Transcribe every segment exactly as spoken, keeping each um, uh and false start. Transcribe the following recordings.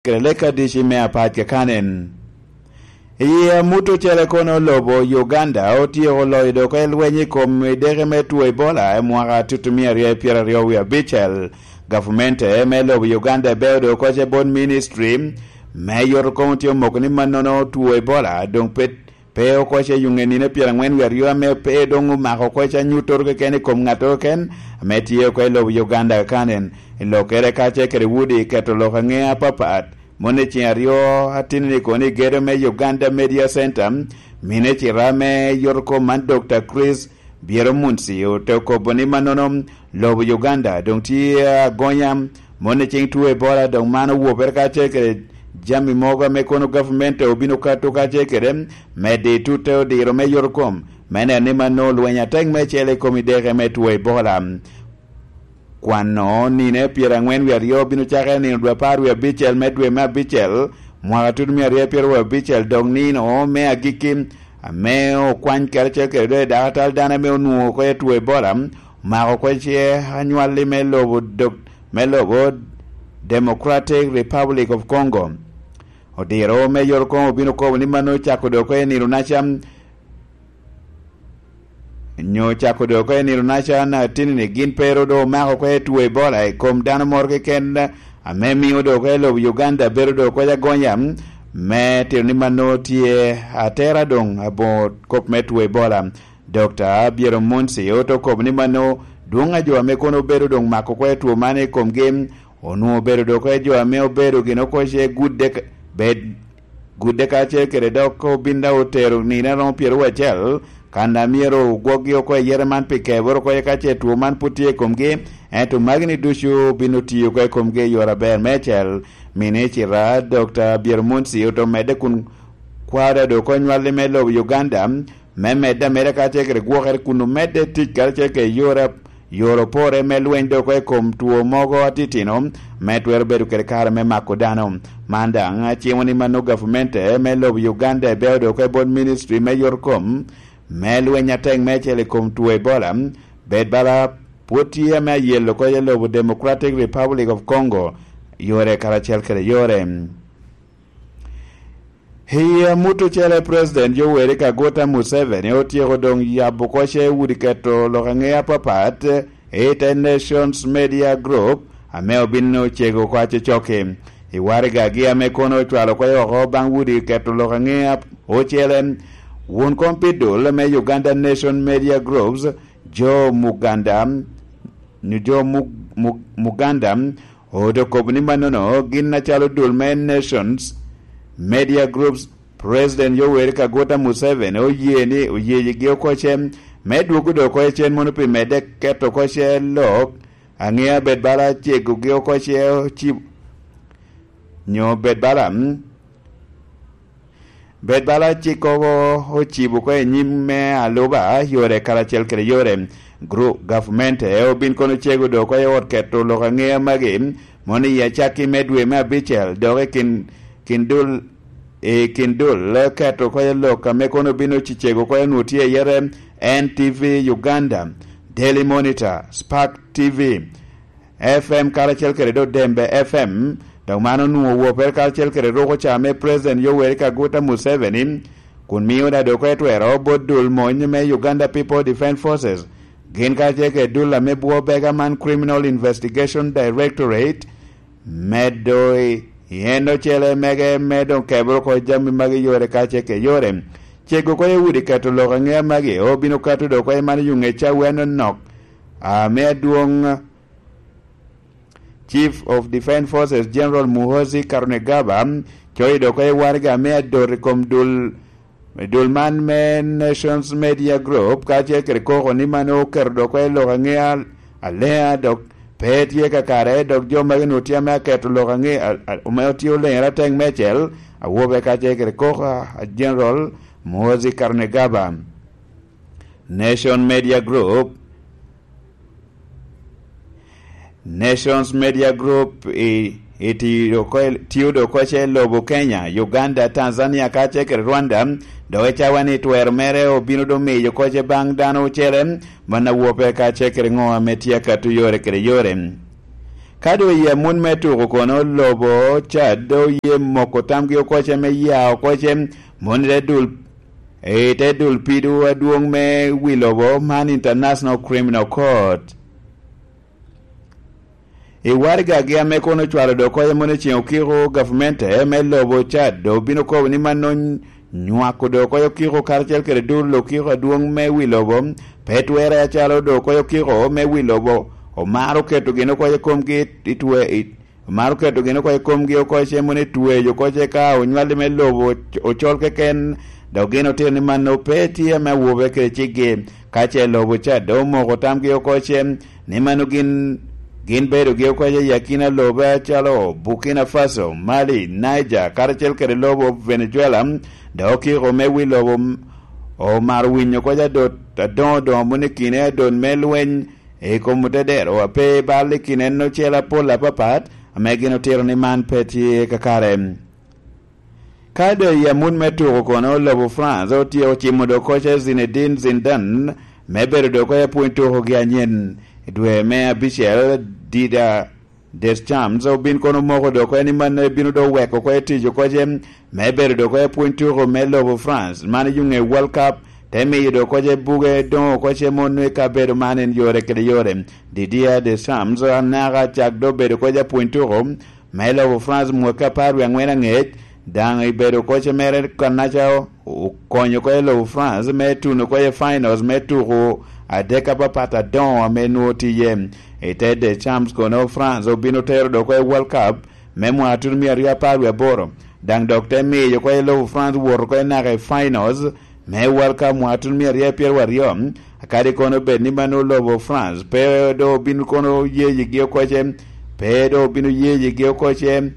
Kreleka dishi mea patke kanen. Iya mutu chele kono lobo Uganda oti oloido kwa elwenyi kom dere metu Ebola e mwaka tutumia ria pira ria wia bichel. Government e me lobo Uganda beodo kwa che bon ministry me yor konti o mokoni manono tu Ebola dong pet peo kwa che yungeni ne pira ngwen wia ria me pe dongu mako kwa che nyutor ke kene kom ngato ken me tiyo kwa lobo Uganda kanen ilo kere kache kere wudi keto loka ngea papat. Mone chiario atini koni gere me Uganda Media Center mine chirame yorko man Doctor Chris Biero Munsi o toko boni manonom lobo Uganda dong ti gonyam mone ching tu Ebola dong mano wo perka cheke jami moga me kono government obino kato ka cheke me de tuto de rome yorkom mene ne mano luenya teng me chele komide me tu Ebola kwano nine piera ngwen wi ario binu chake ni dwa paru ya bichel medwe ma bichel mwa tudu mi ario piera wa bichel dong nino me agikim me o kwan kerche kede da tal dana me onu ko etu Ebola ma ko che annually me lobo dok me lobo Democratic Republic of Congo odiro me yor ko binu ko ni mano chako do ko ni runacham nyo chako do ko ni runacha na tinini gin pero do mako ko etu Ebola e kom dano morke ken a memi do ko lo Uganda bero do ko ya gonyam me tinini mano tie atera dong abo kop metu Ebola Doctor Biero Munsi oto ko ni mano dunga jo me kono bero dong mako ko etu mane kom game onu bero do ko jo me obero gino ko je good de bed good de ka che kere do ko binda otero ni na ron piero wachel kanda miero gogio ko yereman pike boro ko kache tu man putie komge eto magni dushu binoti ko komge yora ber mechel minechira Doctor Biermunsi oto mede kun kwada do ko nywale melo Uganda meme da mere kache kre goger kunu mede tikar che ke Europe Europore melwendo ko kom tuo mogo atitino metwer bedu kere kar me makodano manda ngachi woni mano government melo Uganda bedo ko bon ministry mayor kom melwe nyateng mechele kom tu Ebola bed bala puti me yelo ko yelo Democratic Republic of Congo yore karachel kere yore hiya mutu chele president Yoweri Kaguta Museveni otiego dong yabukoshe wudiketo lokangea papat Eight Nations Media Group ameo binno chego kwa choke iwariga gia mekono twalo kwa yogo bang wudiketo lokangea ochele won kompido le me Uganda Nation Media Groups Jo Muganda ni Jo Mug, Mug, Muganda odo kobni manono ginna chalo dul men Nations Media Groups President Yoweri Kaguta Museveni oyeni oyeyi gi okoche medugo do ko chen mono pi mede keto ko che lok angea bed bala chego gi okoche chi nyo bed bala bed bala chiko o chibu ko nyime aloba yore karachel kre yore group government e obin kono chego do ko yot keto lo angea magim moni ya chaki medwe ma bichel do kin kindul e kindul le keto ko lo kame kono bino chichego ko nutie yere N T V Uganda Daily Monitor Spark T V F M karachel kre do Dembe F M da mano nuo wo per karachel kre ro ko chame President Yoweri Kaguta Museveni kun miuda do ko etwero bodul monye me Uganda People Defense Forces gen karachel ke dula me buo Begaman Criminal Investigation Directorate medoi yendo chele mege medo kebro ko jami magi yore kache ke yore chego ko yudi kato lo ngea magi obino kato do ko man yunge cha weno nok a me duong Chief of Defense Forces General Muhoozi Kainerugaba choi do ko warga me do kom dul dul man men Nations Media Group kache ke ko ni mano ker do ko lo ngea alea do pet ye kakare dok jo magno tia ma keto lo nge umetio le rateng mechel a wobe ka je kre ko General Muhoozi Kainerugaba Nation Media Group Nations Media Group e iti ko tiudo ko che lobo Kenya Uganda Tanzania ka che kre Rwanda do chawani twer mere obino do meyo ko je bang dano chere mana wope ka che kre ngo ametia ka tu yore kre yore kado ye mun metu kono lobo chado ye mokotam gi okoche me ya okoche mon redul e tedul pidu aduong me wilobo man International Criminal Court e warga gi ame kono chwaro do ko yemone chien kiro government e me lobo chado bino ko ni manon nyuako do ko kiro karchel kere dur lo kiro aduong me wilobo petwere chalo do ko kiro me wilobo o maro keto gino ko kom gi itwe it maro keto gino ko kom gi ko chemone tuwe yo ko che ka o nywalde me lobo o cholke ken do gino te ni mano peti me wobe ke chige ka che lobo chado mo ko tam gi ko chem ni mano gin gin bedo gi ko ye yakina lobo chalo Burkina Faso Mali Niger karchel kere lobo Venezuela do ki o me wi lobo o marwinyo ko ja do do do mone kine don melwen e komuteder o pe balle kinen no chela pola papat amegino tero ni man peti kakare kado ya mun metu ko no lobo France o tio chimodo ko che Zinedine Zidane mebere do ko ya punto ho ganyen dwe me abichel dida Deschamps o bin kono moko do ko ni man binu do weko ko tijo ko je mebere do ko ya punto ho me lobo France man junge World Cup temi do ko je buge don ko che monwe ka bedo manen yore kede yore Didier Deschamps anaga chak do bedo ko je punto ho me lobo France mo ka paru ngwena nget dang i bedo ko che mere kanacha konyo ko lobo France me tuno ko ye finals me tuho adeka papata don me nuoti yem ete Deschamps kono France obino tero do ko World Cup me mo atur mi aria paru aboro dang doctor me yo ko lobo France wor ko na ke finals me World Cup mo atur mi aria pier wario akari kono be ni mano lobo France pe do bin kono yeji gi ko che pe do binu yeji gi ko che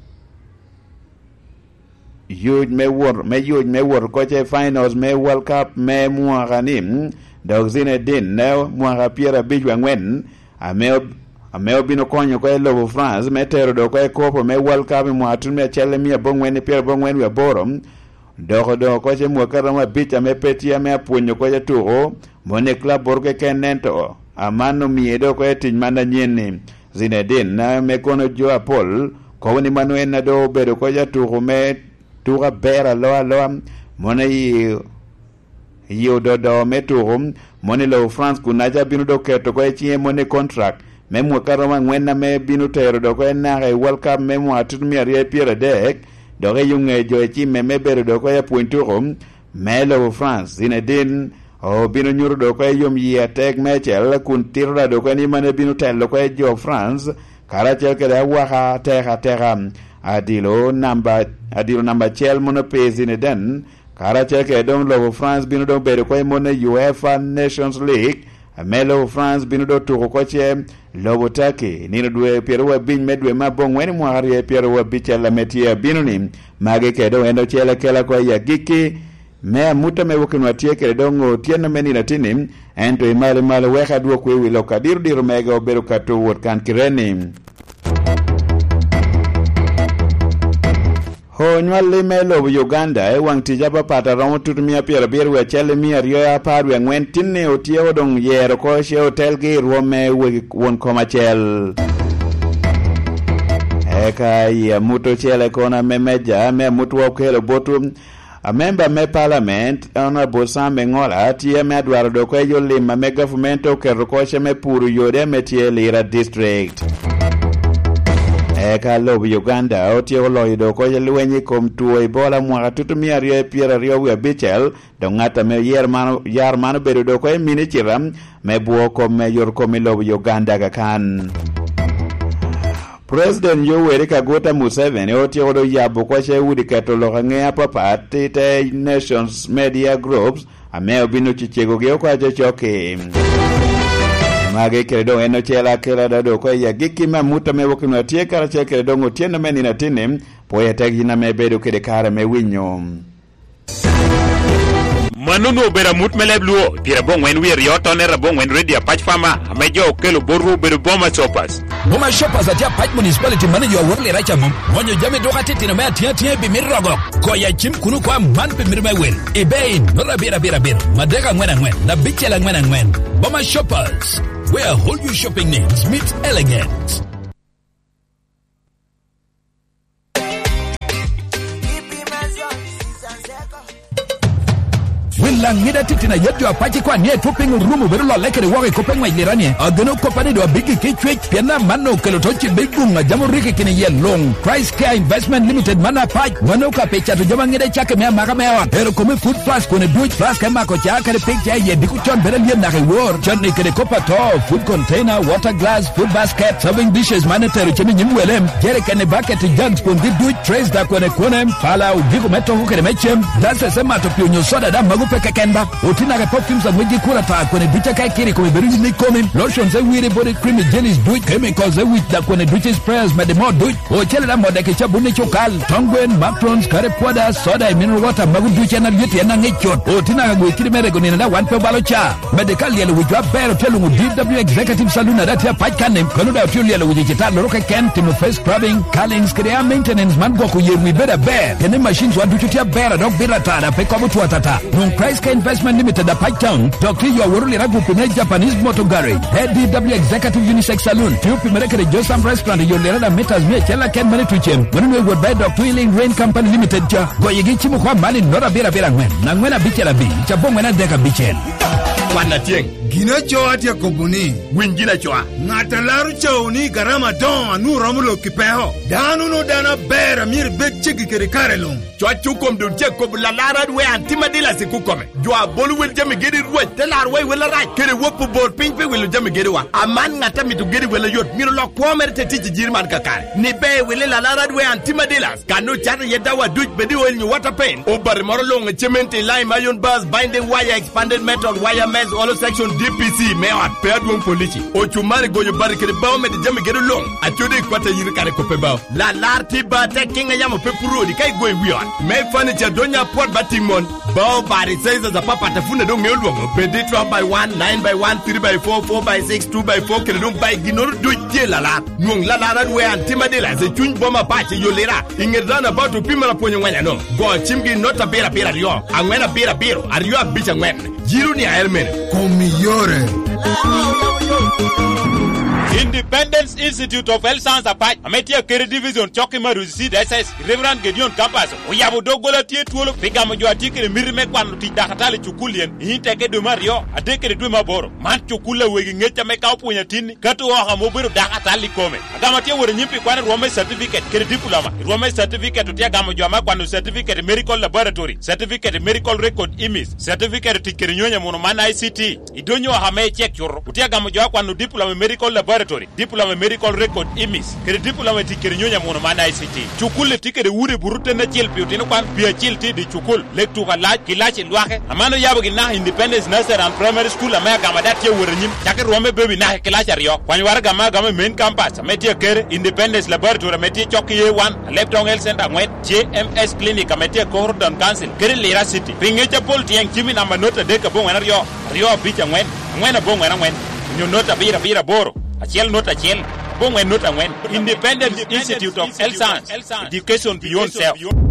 yuj me wor me yuj me wor ko che finals me World Cup me mo ganim dog Zinedine ne mo ga piera bijwa ngwen ame ame bino konyo ko lobo France me tero do ko ko me World Cup mo atur me chele mi bongwen pier bongwen we borom do do ko che mo karama bicha me petia me apunyo ko je turo mone club borgo kenento amano miedo ko tin mana nyeni Zinedine na me kono jo apol ko ni mano en do bedo ko je turo me tura bera lo lo mone yi yo do do me turo mone lo France kunaja binu do keto ko chi mone contract me mo karama ngwena me binu tero do ko na e World Cup me mo atur mi ari piera dek do re yunge jo chi me me bedo do ko ya punto me lo France Zinedine o binu nyuru do ko yum yi attack me chel kun tirra do ko ni mane binu tel ko jo France kara chel ke da wa ha terra terra adilo namba adilo namba chel mono pe Zinedine kara chel ke don lo France binu do bedo ko mono UEFA Nations League Melo France binu do tuko ko che lobo take ni dwe piero wa bin medwe mabong weni mo ari piero wa bichela metia binu ni mage ke do endo chela kela ko ya giki me muta me wokin watie ke do ngo tieno meni latini ento imale male weka dwo ko wi lokadir dir mega obero kato wot kan kireni ho nywali melo Uganda e wang tija papata romo tutumia piero bier we chele mi ario ya paru ya ngwen tinne otie odong yero ko she hotel gi rome we won koma chel eka ya muto chele kona memeja me muto okelo botu a member me parliament honorable Sam Ngola tie me adwaro do ko yo lima me government okero ko she me puru yode me tie Lira district eka lobo Uganda otio loido ko yelwenyi kom tuo Ebola mwaka tutumia rio piera rio we bichel do ngata me yer mano yar mano bedo do ko mini chiram me buo ko me yor ko mi lobo Uganda ga kan President Yoweri Kaguta Museveni otio do yabo ko che wudi ketolo ngea papa te Nations Media Groups ame obino chichego ge ko ajo choke mage kredo eno chela kela dado ko ya giki ma muta me wokino tie kara che kredo ngotieno meni na tinem po ya tagi na me bedo kede kara me winyo Manunu bera mut melebluo tira bongwen wir yotone rabongwen redia patch farmer amejo kelo boru beru boma choppers Boma shoppers at your Patch municipality manager worle racha mum wonyo jame do katiti na ma tia tia bi mirrogo ko ya chim kunu kwa man bi mirma wel ibein no rabira bira bira madega ngwena ngwen na bichela ngwena ngwen Boma shoppers where hold you shopping needs meet elegant willa ngida titina yadjo apache kwa nie toping rumu beru lo lekere wage kopeng mai lirani ageno kopani do bigi kichwech piana mano kelo tochi begunga jamurike kini yelong Price Care Investment Limited mana pach wano ka pecha to jama ngida chake mea maga mea pero kome food plus kone duit plus kama ko chaka de picture ye diku chon bere liem na reward chani kene kopa to food container water glass food basket serving dishes manetary chemi nyimwelem jere kene bucket jugs kondi duit trays da kone kone pala udiku meto hukere mechem dase sema to pionyo soda da magupe kekenda utina ke perfumes za mweji kula ta kone ducha kai kiri kome beri ni kome lotion ze wiri body cream jellies duit chemicals ze wit da kone duit sprayers mede mo duit o chele da mo da ke chabune chokal tongwen matrons kare poda soda mineral water magu ducha na yeti na ngechot utina ka gwe kiri mere goni na one pe balo cha medical yele wujwa bero telu mu D W executive saloon da tia pachane kono da tulu yele wuji kita loroka ken timo face scrubbing cleaning skria maintenance man go ku yewi beda bear kene machines wa ducha bera dog bera tada pe ko mutu atata non Price Care Investment Limited da Pachtown Doctor yo woruli ragu pine Japanese Motor Garage Head D W Executive Unisex Saloon Tupi mereke de Josam Restaurant yo lera da metas me chela ken mani tuchem Mwenwe word by Doctor Healing Rain Company Limited cha Goyegi chimu kwa mani nora bera bera ngwen na ngwena bichela bi chapo ngwena deka bichel Wana tieng Gina choa tia kobuni Wingina choa Ngata laru chauni garama don anu romulo kipeho Danu no dana bera mir bek chiki kere karelung Choa chukom dun che kob la lara we antima dila se kukome Joa bolu wil jami gedi ruwe Telar we wila right Kere wopu bor pink pe wilu jami gedi wa Aman ngata mitu gedi wila yot Miro lo kwa merite tichi jirman kakare Ni be wile la lara we antima dila Kanu chata yedawa duj bedi oil nyu water pain Obari morolong cement lime iron bars binding wire expanded metal wire mesh all section D P C mewa pedwon polici Ochumari goyo bari kere bao me de jami gedi long Atiode kwata yiri kare kope bao La larti ba te kinga yamo pepuro di kai goy wion Me furniture donya port batimon Bao bari size za papa tafuna do ngeulwongo Pedi twelve by one, nine by one, three by four, four by six, two by four Kere dum by ginoro do je la la Nuong la la we antima de la Se chunj boma pache yolera Ingerdana bao tu pima la ponyo ngwenya no Go chimgi nota bera bera rio Angwena bera bero Ario abicha ngwen Jiru ni aelmene Komiyore Independence Institute of Health Science Apach Ametia Kere Division Choki Marusi D S S Reverend Gideon Campus Oyabu dogola tie tuolo Pigamo jo atike mirime kwanu ti dakatale chukulien Hinteke de Mario Adeke de Maboro Man chukule wegi ngecha meka upunya tini Katu waha mobiru dakatali kome Agama tia wore nyimpi kwanu Rwame certificate Kere diploma Rwame certificate utia gamo jo ama kwanu certificate Medical Laboratory Certificate Medical Record Image Certificate tikere nyonya monomana I C T Idonyo hame check yoro Utia gamo jo kwanu diploma Medical Laboratory Diploma Medical Record Image Kere diploma tikere nyonya mono mana I C T Chukule tikere wure burute na chilpi Utino kwan pia chilti di chukul Lek tuka laj kilachi lwake Amano yabo gina Independence Nursery and Primary School Amaya gama datia wure nyim Chake rwame baby na kilachi riyo Kwanyuwara gama gama main campus Ametia Kere Independence Laboratory Ametia Choki A one Leptong Health Center Ngwen J M S Clinic Ametia Cohordon Council Kere Lira City Pingecha Pol Tiang Chimi Nama Nota Deka Bongwena riyo Riyo bicha ngwen Ngwena bongwena ngwen Nyonota bira bira boro Achiel nota achiel, bongwen nota ngwen. Independent Institute of Health Science, Education Beyond Self.